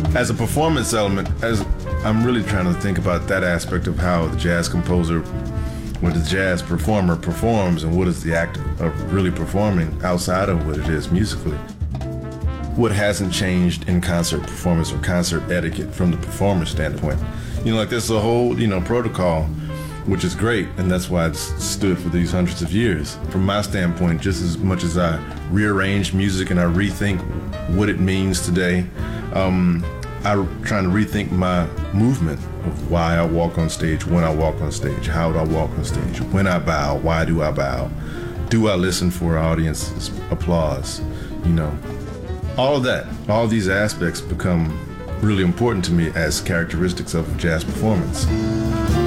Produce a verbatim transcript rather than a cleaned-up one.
As a performance element, as I'm really trying to think about that aspect of how the jazz composer, what the jazz performer performs, and what is the act of really performing outside of what it is musically. What hasn't changed in concert performance or concert etiquette from the performer standpoint? You know, like there's a whole, you know, protocol, which is great, and that's why it's stood for these hundreds of years. From my standpoint, just as much as I rearrange music and I rethink what it means today, um, I'm trying to rethink my movement of why I walk on stage, when I walk on stage, how do I walk on stage, when I bow, why do I bow, do I listen for audience's applause, you know. All of that, all of these aspects become really important to me as characteristics of jazz performance.